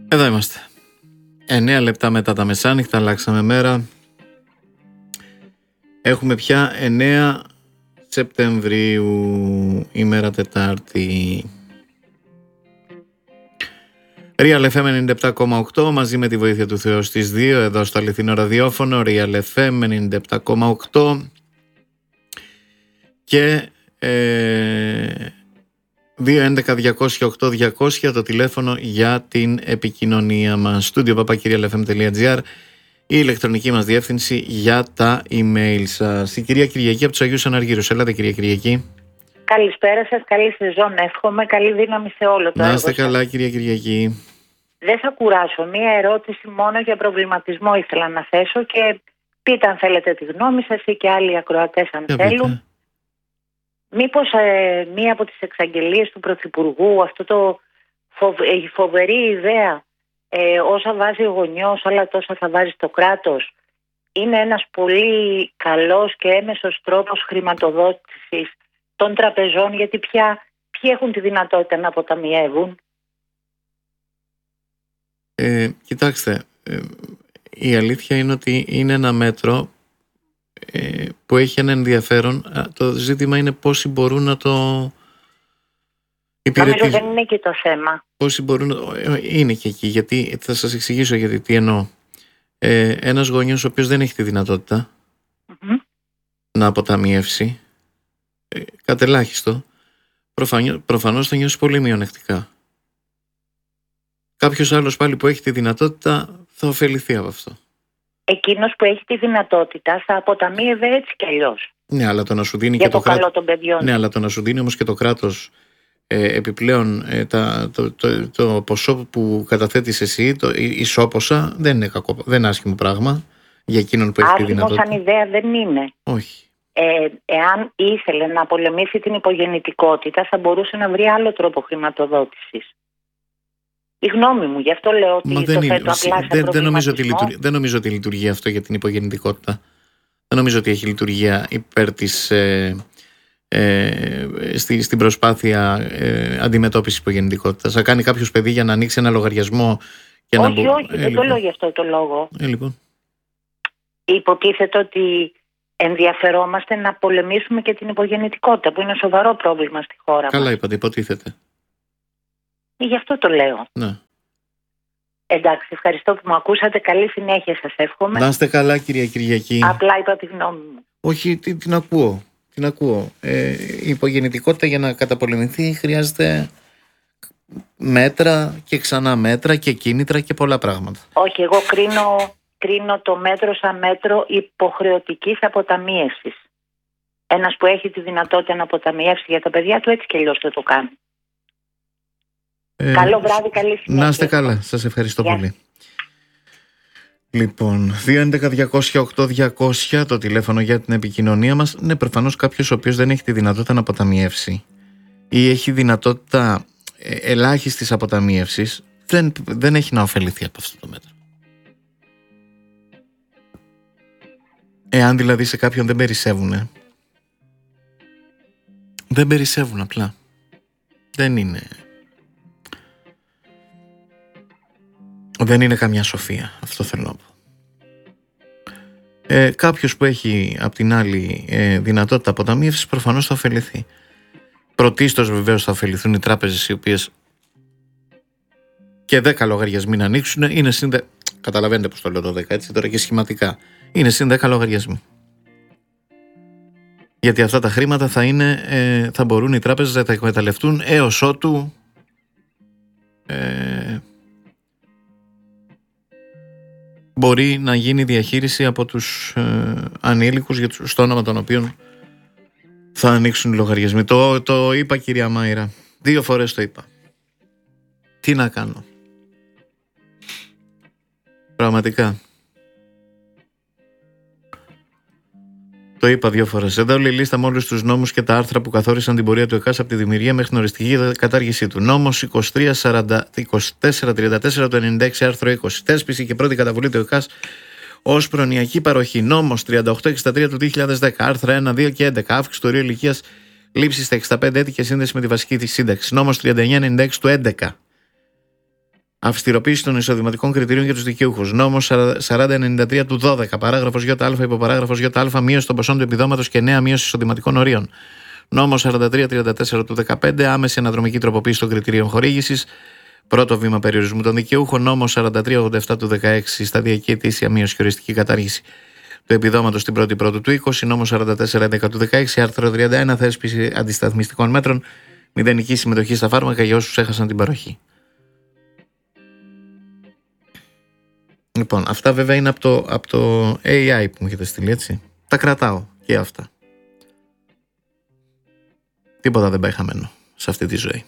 Εδώ είμαστε. 9 λεπτά μετά τα μεσάνυχτα, αλλάξαμε μέρα. Έχουμε πια 9 Σεπτεμβρίου, ημέρα Τετάρτη. Real FM 97,8 μαζί με τη βοήθεια του Θεού στις 2 εδώ στο αληθινό ραδιόφωνο. Real FM 97,8 και 211-208-200 το τηλέφωνο για την επικοινωνία μας. studio@realfm.gr η ηλεκτρονική μας διεύθυνση για τα email σας. Η κυρία Κυριακή από τους Αγίους Αναργύρους. Ελάτε κυρία Κυριακή. Καλησπέρα σας, καλή σεζόν εύχομαι, καλή δύναμη σε όλο το έργο σας. Να είστε καλά κυρία Κυριακή. Δεν θα κουράσω, μία ερώτηση μόνο για προβληματισμό ήθελα να θέσω και πείτε αν θέλετε τη γνώμη σας ή και άλλοι ακροατές αν θέλουν. Μήπως μία από τις εξαγγελίες του Πρωθυπουργού, η φοβερή ιδέα όσα βάζει ο γονιός αλλά τόσα θα βάζει το κράτος, είναι ένας πολύ καλός και έμεσος τρόπος χρηματοδότησης των τραπεζών, γιατί πια ποιοι έχουν τη δυνατότητα να αποταμιεύουν? Κοιτάξτε, η αλήθεια είναι ότι είναι ένα μέτρο που έχει ένα ενδιαφέρον. Το ζήτημα είναι πόσοι μπορούν να το υπηρετήσουν. Νομίζω δεν είναι και το θέμα. Πόσοι μπορούν, είναι και εκεί, γιατί θα σας εξηγήσω γιατί τι εννοώ. Ένας γονιός ο οποίος δεν έχει τη δυνατότητα να αποταμιεύσει, κατ' ελάχιστο, προφανώς θα νιώσει πολύ μειονεκτικά. Κάποιος άλλος πάλι που έχει τη δυνατότητα θα ωφεληθεί από αυτό. Εκείνος που έχει τη δυνατότητα θα αποταμίευε έτσι κι αλλιώς. Ναι, αλλά το να σου δίνει για και το καλό των παιδιών. Ναι, αλλά το να σου δίνει όμως και το κράτος επιπλέον το ποσό που καταθέτεις εσύ, το ισόπωσα, δεν είναι κακό, δεν είναι άσχημο πράγμα για εκείνον που έχει τη δυνατότητα. Άσχημο σαν ιδέα δεν είναι. Όχι. Εάν ήθελε να πολεμήσει την υπογεννητικότητα θα μπορούσε να βρει άλλο τρόπο χρηματοδότησης. Η γνώμη μου, γι' αυτό λέω ότι το θέτω απλά σε προβληματισμό. Δεν νομίζω ότι λειτουργεί αυτό για την υπογεννητικότητα. Δεν νομίζω ότι έχει λειτουργία υπέρ της στην προσπάθεια αντιμετώπισης υπογεννητικότητας. Θα κάνει κάποιος παιδί για να ανοίξει ένα λογαριασμό και όχι, δεν το λέω γι' αυτό το λόγο. Λοιπόν. Υποτίθεται ότι ενδιαφερόμαστε να πολεμήσουμε και την υπογεννητικότητα, που είναι σοβαρό πρόβλημα στη χώρα μας. Καλά είπατε, υποτίθεται. Γι' αυτό το λέω. Ναι. Εντάξει, ευχαριστώ που με ακούσατε. Καλή συνέχεια σας εύχομαι. Να είστε καλά κυρία Κυριακή. Απλά είπα τη γνώμη μου. Όχι, την ακούω. Η υπογεννητικότητα για να καταπολεμηθεί χρειάζεται μέτρα και ξανά μέτρα και κίνητρα και πολλά πράγματα. Όχι, εγώ κρίνω το μέτρο σαν μέτρο υποχρεωτικής αποταμίευσης. Ένας που έχει τη δυνατότητα να αποταμιεύσει για τα παιδιά του έτσι και αλλιώς θα το κάνει. Καλό βράδυ, καλή συνέχεια. Να είστε καλά, σας ευχαριστώ πολύ. Λοιπόν, 211-208-200 το τηλέφωνο για την επικοινωνία μας. Ναι, προφανώς κάποιος ο οποίος δεν έχει τη δυνατότητα να αποταμιεύσει ή έχει δυνατότητα ελάχιστης αποταμίευσης, δεν έχει να ωφεληθεί από αυτό το μέτρο. Εάν δηλαδή σε κάποιον δεν περισσεύουν, δεν περισσεύουν απλά. Δεν είναι καμιά σοφία, αυτό θέλω να πω. Κάποιος που έχει απ' την άλλη δυνατότητα αποταμίευσης προφανώς θα ωφεληθεί. Πρωτίστως βεβαίως θα ωφεληθούν οι τράπεζες, οι οποίες και 10 λογαριασμοί να ανοίξουν είναι καταλαβαίνετε πως το λέω το 10 έτσι τώρα και σχηματικά. Είναι συν 10 λογαριασμοί. Γιατί αυτά τα χρήματα θα μπορούν οι τράπεζες να τα εκμεταλλευτούν έως ότου μπορεί να γίνει διαχείριση από τους ανήλικους στο όνομα των οποίων θα ανοίξουν λογαριασμοί. Το είπα κυρία Μάιρα. 2 φορές το είπα. Τι να κάνω. Πραγματικά. Το είπα 2 φορές. Εδώ όλη η λίστα με όλους τους νόμους και τα άρθρα που καθόρισαν την πορεία του ΕΚΑΣ από τη δημιουργία μέχρι την οριστική κατάργησή του. Νόμος 2434 του 96 άρθρο 20. Θέσπιση και πρώτη καταβολή του ΕΚΑΣ ως προνοιακή παροχή. Νόμος 3863 του 2010 άρθρα 1, 2 και 11. Αύξηση του ορίου ηλικίας λήψη στα 65 έτη και σύνδεση με τη βασική της σύνταξη. Νόμος 3996 του 11. Αυστηροποίηση των εισοδηματικών κριτηρίων για τους δικαιούχους. Νόμος 4093 του 12. Παράγραφος ΙΑ, υποπαράγραφος ΙΑ, μείωση των ποσών του επιδόματος και νέα μείωση εισοδηματικών ορίων. Νόμος 4334 του 15. Άμεση αναδρομική τροποποίηση των κριτηρίων χορήγησης. Πρώτο βήμα περιορισμού των δικαιούχων. Νόμος 4387 του 16. Σταδιακή ετήσια μείωση και οριστική κατάργηση του επιδόματος την 1η Πρώτου του 20. Νόμος 4411 του 16. Άρθρο 31. Θέσπιση αντισταθμιστικών μέτρων. Μηδενική συμμετοχή στα φάρμακα για όσους έχασαν την παροχή. Λοιπόν, αυτά βέβαια είναι από το AI που μου έχετε στείλει, έτσι. Τα κρατάω και αυτά. Τίποτα δεν πάει χαμένο σε αυτή τη ζωή.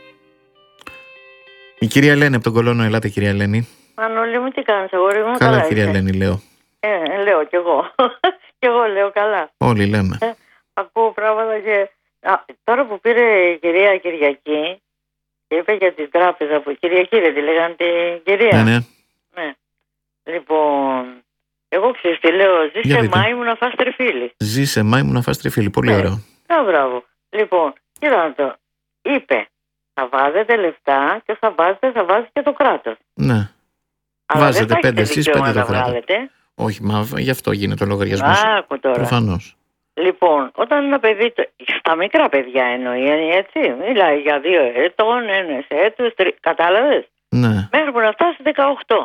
Η κυρία Ελένη από τον Κολώνο, ελάτε κυρία Ελένη. Μανώλη μου, τι κάνεις, αγόρι μου? Καλά κυρία Ελένη, λέω. Λέω κι εγώ. Κι εγώ λέω καλά. Όλοι λέμε. Ακούω πράγματα και... τώρα που πήρε η κυρία Κυριακή και είπε για την τράπεζα που Κυριακή δεν τη λέγανε την κυρία. Ναι. Λοιπόν, εγώ ξέρεις τι λέω, ζήσε Μάη μου να φας τριφύλι. Ζήσε Μάη μου να φας τριφύλι, πολύ ωραίο. Μπράβο. Λοιπόν, κοίτα το, είπε, θα βάζετε λεφτά και θα βάζετε και το κράτος. Ναι. Αλλά βάζετε 5 εσείς, 5 το κράτος. Όχι, μα γι' αυτό γίνεται ο λογαριασμός. Άκου τώρα. Προφανώς. Λοιπόν, όταν ένα παιδί, στα μικρά παιδιά εννοεί, έτσι, μιλάει για 2 ετών, 1 έτους, κατάλαβες. Ναι. Μέχρι που να φτάσει 18.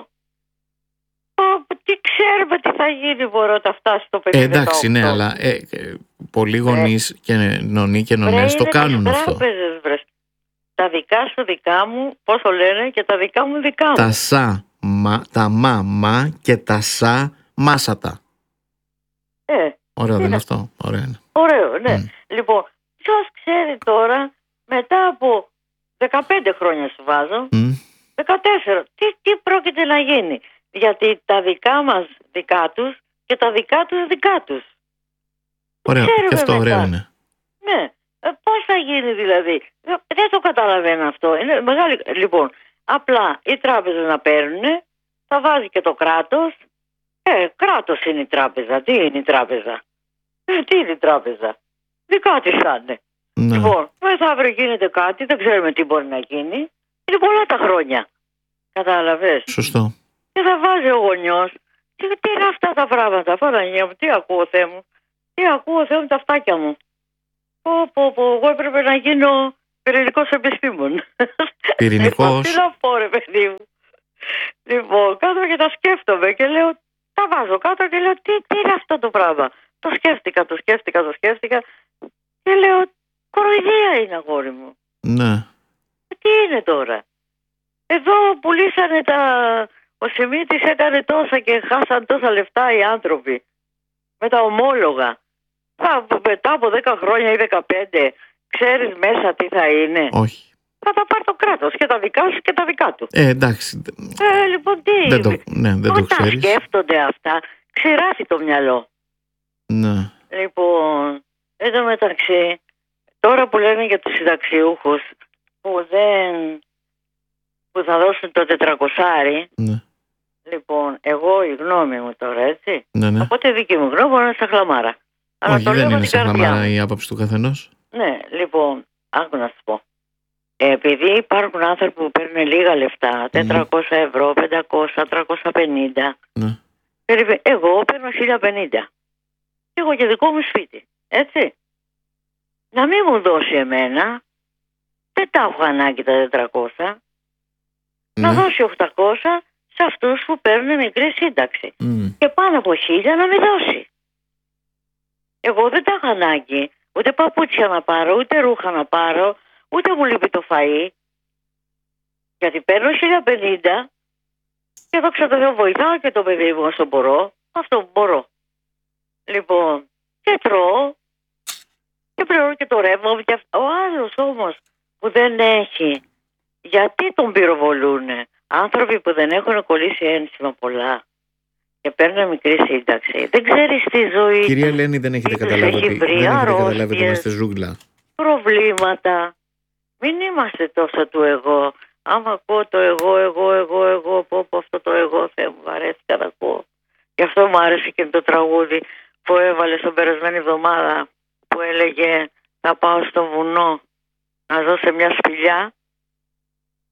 Τι ξέρουμε τι θα γίνει, μπορώ να φτάσει το παιδί. Εντάξει, 18. Ναι, αλλά πολλοί γονείς και νονοί και νονές το κάνουν αυτό. Τράπεζες, τα δικά σου δικά μου, πώς το λένε, και τα δικά μου δικά μου. Τα μα και τα σα μάσατα. Ωραίο δεν είναι αυτό? Ωραίο, ναι. Λοιπόν, ποιος ξέρει τώρα, μετά από 15 χρόνια σου βάζω, 14, τι πρόκειται να γίνει. Γιατί τα δικά μας δικά τους και τα δικά τους δικά τους. Ωραίο, και αυτό μετά. Ωραίο είναι. Ναι, πώς θα γίνει δηλαδή? Δεν το καταλαβαίνω αυτό. Είναι μεγάλη... Λοιπόν, απλά οι τράπεζες να παίρνουν, θα βάζει και το κράτος. Κράτος είναι η τράπεζα. Τι είναι η τράπεζα? Τι είναι η τράπεζα? Δικά της θα είναι. Ναι. Λοιπόν, μεθαύριο γίνεται κάτι, δεν ξέρουμε τι μπορεί να γίνει. Είναι πολλά τα χρόνια. Κατάλαβες? Σωστό. Και θα βάζει ο γονιός. Τι είναι αυτά τα πράγματα? Παναγία μου, τι ακούω, Θεέ μου? Τι ακούω, Θεέ μου, τα αυτάκια μου? Εγώ έπρεπε να γίνω πυρηνικός επιστήμον. Πυρηνικός. Τι να πω, ρε παιδί μου? Λοιπόν, κάτω και τα σκέφτομαι και λέω, τα βάζω κάτω και λέω, τι είναι αυτό το πράγμα? Το σκέφτηκα και λέω, κοροϊδία είναι, αγόρι μου. Ναι. Τι είναι τώρα? Εδώ πουλήσανε ο Σιμίτης έκανε τόσα και χάσαν τόσα λεφτά οι άνθρωποι με τα ομόλογα. Μετά από 10 χρόνια ή 15 ξέρεις μέσα τι θα είναι? Όχι. Θα τα πάρει το κράτος και τα δικά σου και τα δικά του. Εντάξει. Λοιπόν, τι δεν το ξέρεις. Τα σκέφτονται αυτά, ξηράσει το μυαλό. Ναι. Λοιπόν, εν τω μεταξύ, τώρα που λένε για τους συνταξιούχους που θα δώσουν το 400, ναι. Λοιπόν, εγώ η γνώμη μου τώρα, έτσι. Ναι. Οπότε δική μου γνώμη είναι στα χλαμάρα. Όχι, δεν είναι στα χλαμάρα η άποψη του καθενός. Ναι, λοιπόν, άκου να σου πω. Επειδή υπάρχουν άνθρωποι που παίρνουν λίγα λεφτά, 400 ευρώ, 500, 350. Ναι. Εγώ παίρνω 1050. Και έχω και δικό μου σπίτι, έτσι. Να μην μου δώσει εμένα, δεν τα έχω ανάγκη τα 400. Να δώσει 800 σε αυτούς που παίρνουν μικρή σύνταξη. Και πάνω από 1000 να μην δώσει. Εγώ δεν τα έχω ανάγκη. Ούτε παπούτσια να πάρω, ούτε ρούχα να πάρω, ούτε μου λείπει το φαΐ. Γιατί παίρνω 1050 και δόξα τω Θεώ βοηθάω και το παιδί μου όσο μπορώ. Αυτό που μπορώ. Λοιπόν, και τρώω και πληρώνω και το ρεύμα μου. Ο άλλος όμως που δεν έχει, γιατί τον πυροβολούνε? Άνθρωποι που δεν έχουν κολλήσει ένσημα πολλά και παίρνουν μικρή σύνταξη. Δεν ξέρεις τη ζωή. Κυρία Ελένη, δεν έχετε καταλάβει ότι είμαστε ζούγκλα. Προβλήματα. Μην είμαστε τόσο του εγώ. Άμα ακούω το εγώ, πω αυτό το εγώ, Θεέ μου, αρέσει να ακούω. Γι' αυτό μου άρεσε και το τραγούδι που έβαλε στον περασμένη εβδομάδα που έλεγε θα πάω στο βουνό να δω σε μια σπηλιά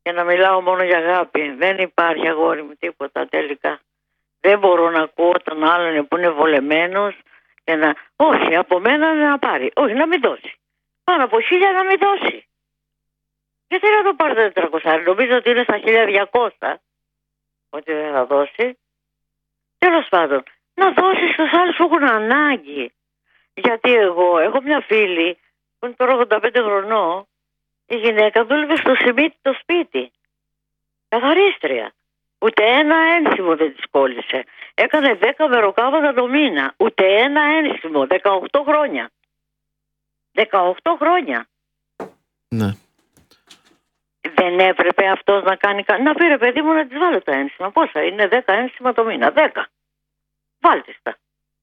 και να μιλάω μόνο για αγάπη. Δεν υπάρχει, αγόρι μου, τίποτα τελικά. Δεν μπορώ να ακούω τον άλλον που είναι βολεμένος και να... Όχι, από μένα να πάρει. Όχι, να μην δώσει. Πάνω από 1.000 να μην δώσει. Γιατί να το πάρει το 400? Νομίζω ότι είναι στα 1.200 ότι δεν θα δώσει. Τέλος πάντων, να δώσει στους άλλους που έχουν ανάγκη. Γιατί εγώ έχω μια φίλη που είναι τώρα 85 χρονών. Η γυναίκα δούλευε στο σπίτι. Καθαρίστρια. Ούτε ένα ένσημο δεν της κόλλησε. Έκανε 10 μεροκάματα το μήνα. Ούτε ένα ένσημο. 18 χρόνια. 18 χρόνια. Ναι. Δεν έπρεπε αυτός να κάνει... Να πει, ρε παιδί μου, να της βάλω τα ένσημα. Πόσα είναι? 10 ένσημα το μήνα. 10. Βάλτε τα.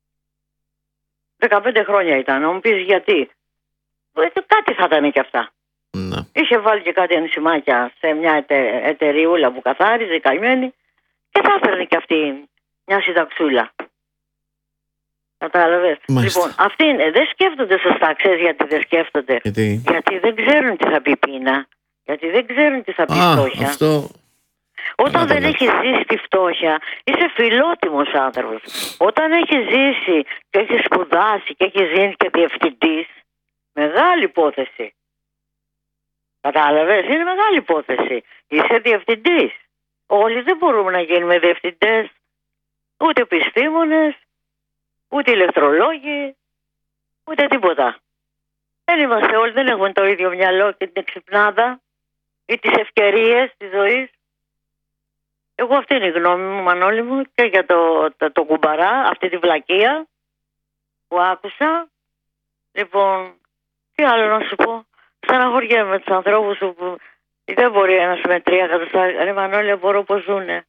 15 χρόνια ήταν. Να μου πεις γιατί. Κάτι θα ήταν και αυτά. Ναι. Είχε βάλει και κάτι ενσημάκια σε μια εταιρεούλα που καθάριζε, καημένη, και θα έφερνε και αυτή μια συνταξούλα. Κατάλαβες? Λοιπόν, αυτοί δεν σκέφτονται σωστά. Ξέρεις γιατί δεν σκέφτονται? Γιατί δεν ξέρουν τι θα πει πείνα. Γιατί δεν ξέρουν τι θα πει φτώχεια. Αυτό... Όταν δεν έχεις ζήσει τη φτώχεια, είσαι φιλότιμος άνθρωπος. Όταν έχεις ζήσει και έχεις σπουδάσει και έχεις γίνει και διευθυντής, μεγάλη υπόθεση. Κατάλαβες? Είναι μεγάλη υπόθεση. Είσαι διευθυντής. Όλοι δεν μπορούμε να γίνουμε διευθυντές. Ούτε επιστήμονες, ούτε ηλεκτρολόγοι, ούτε τίποτα. Δεν είμαστε όλοι, δεν έχουμε το ίδιο μυαλό και την εξυπνάδα ή τις ευκαιρίες της ζωής. Εγώ αυτή είναι η γνώμη μου, Μανώλη μου, και για το κουμπαρά, αυτή τη βλακεία που άκουσα. Λοιπόν, τι άλλο να σου πω? Στεναχωριέμαι με τους ανθρώπους που δεν μπορεί ένας με 3 εκατοστάρια. Ρε Μανώλη, μπορώ πώς ζουνε.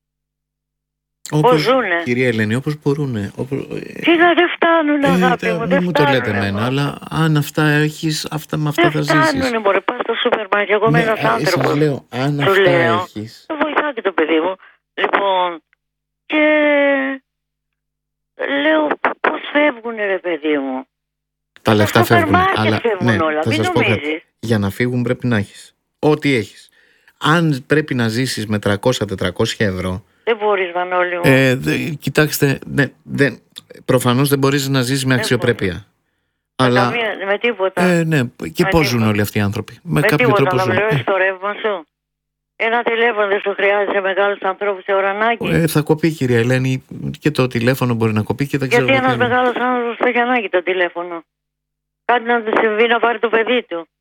Πώς ζουνε. Κυρία Ελένη, όπως μπορούνε. Κοίτα, δεν φτάνουν, αγάπη μου. Δεν μου το λέτε εμένα, αλλά αν αυτά έχεις, με αυτά θα ζήσεις. Δεν φτάνουν, μπορεί, πας στο σούπερ μάρκετ. Εγώ είμαι ένας άνθρωπος. Σας λέω, αν αυτά έχεις. Το βοηθάω και το παιδί μου. Λοιπόν, και λέω πώς φεύγουνε, ρε παιδί μου. Τα λεφτά φεύγουν, αλλά φεύγουν όλα. θα σας πω κάτι. Για να φύγουν πρέπει να έχεις ό,τι έχεις. Αν πρέπει να ζήσεις με 300-400 ευρώ, δεν μπορείς, Μανώλη μου. Κοιτάξτε, προφανώς δεν μπορείς να ζήσεις με αξιοπρέπεια. Αλλά με τίποτα. Ναι, και πώς ζουν όλοι αυτοί οι άνθρωποι? Με κάποιο τρόπο ζουν. Να πληρώσεις το ρεύμα σου. Ένα τηλέφωνο δεν σου χρειάζεται μεγάλους ανθρώπους σε ώρα ανάγκη. Θα κοπεί, κυρία Ελένη, και το τηλέφωνο μπορεί να κοπεί και δεν ξέρω. Γιατί ένας μεγάλος άνθρωπος έχει ανάγκη το τηλέφωνο. Κάτι να του συμβεί, να πάρει το παιδί του.